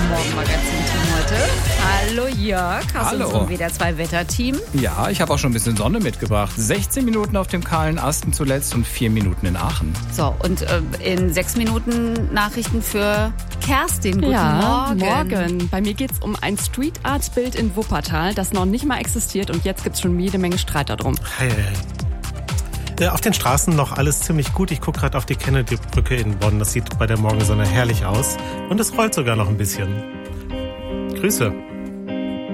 Morgenmagazin-Team heute. Hallo Jörg, hast du uns schon wieder 2 Wetterteam? Ja, ich habe auch schon ein bisschen Sonne mitgebracht. 16 Minuten auf dem kahlen Asten zuletzt und 4 Minuten in Aachen. So, und in 6 Minuten Nachrichten für Kerstin. Guten Morgen. Morgen. Bei mir geht's um ein Street Art Bild in Wuppertal, das noch nicht mal existiert und jetzt gibt's schon jede Menge Streit darum. Hey. Auf den Straßen noch alles ziemlich gut. Ich gucke gerade auf die Kennedy-Brücke in Bonn. Das sieht bei der Morgensonne herrlich aus. Und es rollt sogar noch ein bisschen. Grüße.